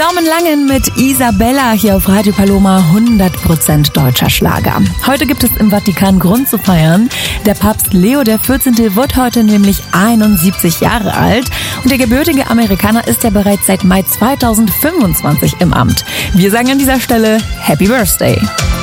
Norman Langen mit Isabella hier auf Radio Paloma, 100% deutscher Schlager. Heute gibt es im Vatikan Grund zu feiern. Der Papst Leo XIV. Wird heute nämlich 71 Jahre alt und der gebürtige Amerikaner ist ja bereits seit Mai 2025 im Amt. Wir sagen an dieser Stelle Happy Birthday!